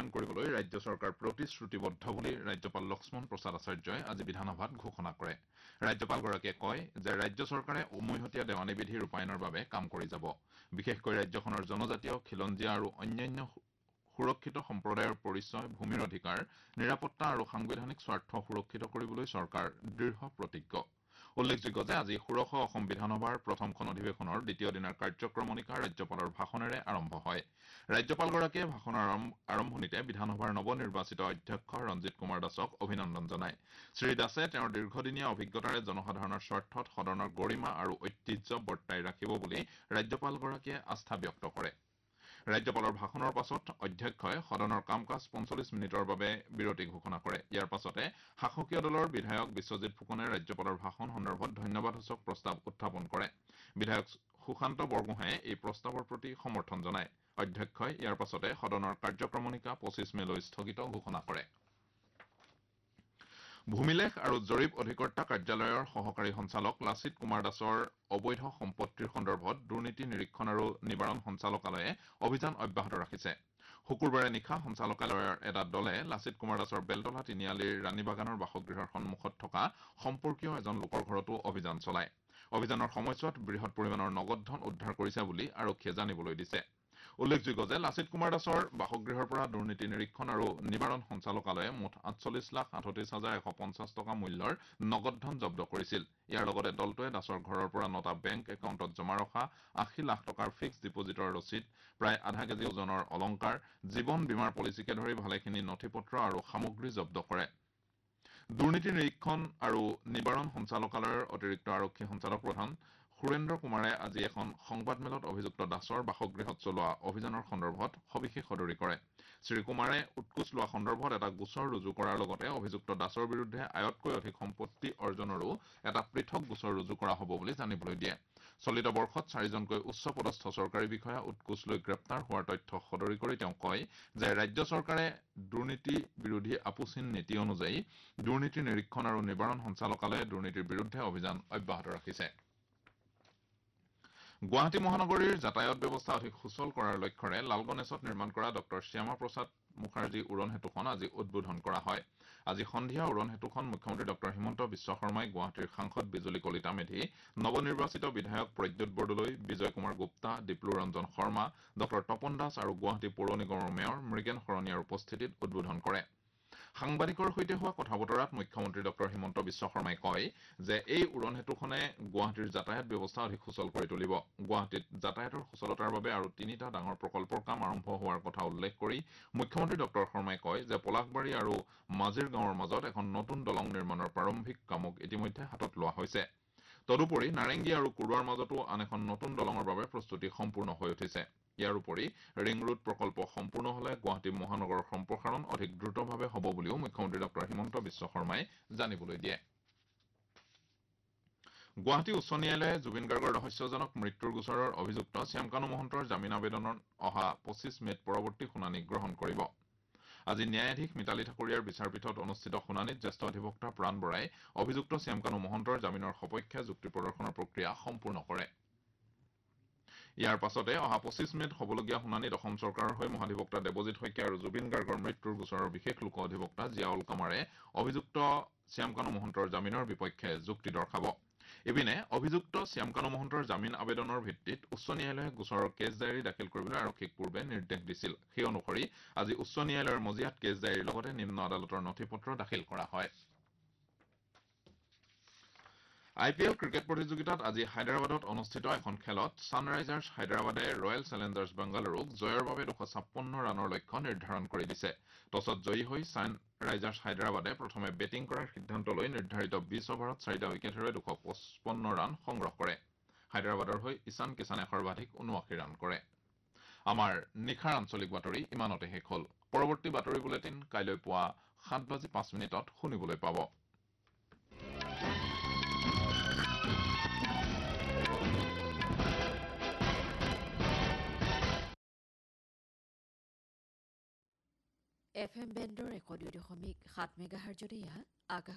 ৰূপায়ণ কৰিবলৈ ৰাজ্য চৰকাৰ প্ৰতিশ্ৰুতিবদ্ধ বুলি ৰাজ্যপাল লক্ষ্মণ প্ৰসাদ আচাৰ্যই আজি বিধানসভাত ঘোষণা কৰে। ৰাজ্যপালগৰাকীয়ে কয় যে ৰাজ্য চৰকাৰে উমৈহতীয়া দেৱানী বিধি ৰূপায়ণৰ বাবে কাম কৰি যাব। বিশেষকৈ ৰাজ্যখনৰ জনজাতীয়, খিলঞ্জীয়া আৰু অন্যান্য সুৰক্ষিত সম্প্ৰদায়ৰ পৰিচয়, ভূমিৰ অধিকাৰ, নিৰাপত্তা আৰু সাংবিধানিক স্বাৰ্থ সুৰক্ষিত কৰিবলৈ চৰকাৰ দৃঢ় প্ৰতিজ্ঞ। উল্লেখযোগ্য যে আজি ষোড়শ অসম বিধানসভাৰ প্ৰথমখন অধিৱেশনৰ দ্বিতীয় দিনাৰ কাৰ্যক্ৰমণিকা ৰাজ্যপালৰ ভাষণেৰে আৰম্ভ হয়। ৰাজ্যপালগৰাকীয়ে ভাষণৰ আৰম্ভণিতে বিধানসভাৰ নৱনিৰ্বাচিত অধ্যক্ষ ৰঞ্জিত কুমাৰ দাসক অভিনন্দন জনায়। শ্ৰীদাসে তেওঁৰ দীৰ্ঘদিনীয়া অভিজ্ঞতাৰে জনসাধাৰণৰ স্বাৰ্থত সদনৰ গৰিমা আৰু ঐতিহ্য বৰ্তাই ৰাখিব বুলি ৰাজ্যপালগৰাকীয়ে আস্থা ব্যক্ত কৰে। ৰাজ্যপালৰ ভাষণৰ পাছত অধ্যক্ষই সদনৰ কাম কাজ ৪৫ মিনিটৰ বাবে বিৰতি ঘোষণা কৰে। ইয়াৰ পাছতে শাসকীয় দলৰ বিধায়ক বিশ্বজিৎ ফুকনে ৰাজ্যপালৰ ভাষণ সন্দৰ্ভত ধন্যবাদসূচক প্ৰস্তাৱ উত্থাপন কৰে। বিধায়ক সুশান্ত বৰগোহাঁয়ে এই প্ৰস্তাৱৰ প্ৰতি সমৰ্থন জনায়। অধ্যক্ষই ইয়াৰ পাছতে সদনৰ কাৰ্যক্ৰমণিকা ২৫ মেলৈ স্থগিত ঘোষণা কৰে। ভূমিলেখ আৰু জৰীপ অধিকৰ্তা কাৰ্যালয়ৰ সহকাৰী সঞ্চালক লাচিত কুমাৰ দাসৰ অবৈধ সম্পত্তিৰ সন্দৰ্ভত দুৰ্নীতি নিৰীক্ষণ আৰু নিবাৰণ সঞ্চালকালয়ে অভিযান অব্যাহত ৰাখিছে। শুকুৰবাৰে নিশা সঞ্চালকালয়ৰ এটা দলে লাচিত কুমাৰ দাসৰ বেলতলা তিনিআলিৰ ৰাণীবাগানৰ বাসগৃহৰ সন্মুখত থকা সম্পৰ্কীয় এজন লোকৰ ঘৰতো অভিযান চলায়। অভিযানৰ সময়ছোৱাত বৃহৎ পৰিমাণৰ নগদ ধন উদ্ধাৰ কৰিছে বুলি আৰক্ষীয়ে জানিবলৈ দিছে। উল্লেখযোগ্য যে লাচিত কুমাৰ দাসৰ বাসগৃহৰ পৰা দুৰ্নীতি নিৰীক্ষণ আৰু নিবাৰণ সঞ্চালকালয়ে মুঠ ৪৮,৩৮,১৫০ টকা মূল্যৰ নগদ ধন জব্দ কৰিছিল। ইয়াৰ লগতে দলটোৱে দাসৰ ঘৰৰ পৰা ৯টা বেংক একাউণ্টত জমা ৰখা ৮০ লাখ টকাৰ ফিক্সড ডিপজিটৰ ৰচিদ, প্ৰায় আধা কেজি ওজনৰ অলংকাৰ, জীৱন বীমাৰ পলিচিকে ধৰি ভালেখিনি নথিপত্ৰ আৰু সামগ্ৰী জব্দ কৰে। দুৰ্নীতি নিৰীক্ষণ আৰু নিবাৰণ সঞ্চালকালয়ৰ অতিৰিক্ত আৰক্ষী সঞ্চালক প্ৰধান সুৰেন্দ্ৰ কুমাৰে আজি এখন সংবাদমেলত অভিযুক্ত দাসৰ বাসগৃহত চলোৱা অভিযানৰ সন্দৰ্ভত সবিশেষ সদৰি কৰে। শ্ৰীকুমাৰে উৎকোচ লোৱা সন্দৰ্ভত এটা গোচৰ ৰুজু কৰাৰ লগতে অভিযুক্ত দাসৰ বিৰুদ্ধে আয়তকৈ অধিক সম্পত্তি অৰ্জনৰো এটা পৃথক গোচৰ ৰুজু কৰা হ'ব বুলি জানিবলৈ দিয়ে। চলিত বৰ্ষত 4জনকৈ উচ্চপদস্থ চৰকাৰী বিষয়া উৎকোচ লৈ গ্ৰেপ্তাৰ হোৱাৰ তথ্য সদৰি কৰি তেওঁ কয় যে ৰাজ্য চৰকাৰে দুৰ্নীতি বিৰোধী আপোচহীন নীতি অনুযায়ী দুৰ্নীতি নিৰীক্ষণ আৰু নিবাৰণ সঞ্চালকালয়ে দুৰ্নীতিৰ বিৰুদ্ধে অভিযান অব্যাহত ৰাখিছে। গুৱাহাটী মহানগৰীৰ যাতায়াত ব্যৱস্থা অধিক সুচল কৰাৰ লক্ষ্যৰে লালগণেশত নিৰ্মাণ কৰা ড শ্যামা প্ৰসাদ মুখাৰ্জী উৰণ সেতুখন আজি উদ্বোধন কৰা হয়। আজি সন্ধিয়া উৰণ সেতুখন মুখ্যমন্ত্ৰী ড হিমন্ত বিশ্ব শৰ্মাই গুৱাহাটীৰ সাংসদ বিজুলী কলিতা মেধি, নৱনিৰ্বাচিত বিধায়ক প্ৰদ্যুৎ বৰদলৈ, বিজয় কুমাৰ গুপ্তা, দীপ্লু ৰঞ্জন শৰ্মা, ড তপন দাস আৰু গুৱাহাটী পৌৰ নিগমৰ মেয়ৰ মৃগেন শৰণীয়াৰ উপস্থিতিত উদ্বোধন কৰে। সাংবাদিকৰ সৈতে হোৱা কথা বতৰাত মুখ্যমন্ত্ৰী ড হিমন্ত বিশ্ব শৰ্মাই কয় যে এই উৰণ সেতুখনে গুৱাহাটীৰ যাতায়াত ব্যৱস্থা অধিক সুচল কৰি তুলিব। গুৱাহাটীত যাতায়াতৰ সুচলতাৰ বাবে আৰু 3টা ডাঙৰ প্ৰকল্পৰ কাম আৰম্ভ হোৱাৰ কথা উল্লেখ কৰি মুখ্যমন্ত্ৰী ড শৰ্মাই কয় যে পলাশবাৰী আৰু মাজিৰ গাঁৱৰ মাজত এখন নতুন দলং নিৰ্মাণৰ প্ৰাৰম্ভিক কামক ইতিমধ্যে হাতত লোৱা হৈছে। তদুপৰি নাৰেংগী আৰু কুৰুৱাৰ মাজতো আন এখন নতুন দলঙৰ বাবে প্ৰস্তুতি সম্পূৰ্ণ হৈ উঠিছে। ইয়াৰ উপৰি ৰিং ৰোড প্ৰকল্প সম্পূৰ্ণ হলে গুৱাহাটী মহানগৰৰ সম্প্ৰসাৰণ অধিক দ্ৰুতভাৱে হ'ব বুলিও মুখ্যমন্ত্ৰী ড হিমন্ত বিশ্ব শৰ্মাই জানিবলৈ দিয়ে। গুৱাহাটী উচ্চ ন্যায়ালয়ে জুবিন গাৰ্গৰ ৰহস্যজনক মৃত্যুৰ গোচৰৰ অভিযুক্ত শ্যামকানু মহন্তৰ জামিন আবেদনত অহা ২৫ মে'ত পৰৱৰ্তী শুনানি গ্ৰহণ কৰিব। আজি ন্যায়াধীশ মিতালী ঠাকুৰীয়াৰ বিচাৰপীঠত অনুষ্ঠিত শুনানিত জ্যেষ্ঠ অধিবক্তা প্ৰাণ বৰাই অভিযুক্ত শ্যামকানু মহন্তৰ জামিনৰ সপক্ষে যুক্তি প্ৰদৰ্শনৰ প্ৰক্ৰিয়া সম্পূৰ্ণ কৰে। ইয়াৰ পাছতে অহা ২৫ মে'ত হ'বলগীয়া শুনানিত অসম চৰকাৰৰ হৈ মহাধিবক্তা দেৱজিৎ শইকীয়া আৰু জুবিন গাৰ্গৰ মৃত্যুৰ গোচৰৰ বিশেষ লোক অধিবক্তা জিয়াউল কামাৰে অভিযুক্ত শ্যামকানু মহন্তৰ জামিনৰ বিপক্ষে যুক্তি দৰ্শাব। ইপিনে অভিযুক্ত শ্যামকানু মহন্তৰ জামিন আবেদনৰ ভিত্তিত উচ্চ ন্যায়ালয়ে গোচৰৰ কেছ ডায়েৰী দাখিল কৰিবলৈ আৰক্ষীক পূৰ্বে নিৰ্দেশ দিছিল। সেই অনুসৰি আজি উচ্চ ন্যায়ালয়ৰ মজিয়াত কেছ ডায়েৰীৰ লগতে নিম্ন আদালতৰ নথিপত্ৰ দাখিল কৰা হয়। IPL ক্ৰিকেট প্ৰতিযোগিতাত আজি হায়দৰাবাদত অনুষ্ঠিত এখন খেলত ছানৰাইজাৰ্ছ হায়দৰাবাদে ৰয়েল চেলেঞ্জাৰ্ছ বেংগালুৰুক জয়ৰ বাবে ২৫৬ ৰানৰ লক্ষ্য নিৰ্ধাৰণ কৰি দিছে। টছত জয়ী হৈ ছানৰাইজাৰ্ছ হায়দৰাবাদে প্ৰথমে বেটিং কৰাৰ সিদ্ধান্ত লৈ নিৰ্ধাৰিত ২০ অভাৰত 4টা উইকেট হেৰুৱাই ২৫৫ ৰান সংগ্ৰহ কৰে। হায়দৰাবাদৰ হৈ ঈশান কিষাণে সৰ্বাধিক ৭৯ ৰান কৰে। আমাৰ নিশাৰ আঞ্চলিক বাতৰি ইমানতে শেষ হ'ল। পৰৱৰ্তী বাতৰি বুলেটিন কাইলৈ পুৱা ৭:০৫ শুনিবলৈ পাব। FM বেণ্ডৰ ১০২.৭ মেগাহাৰ্জতে এয়া আকাশ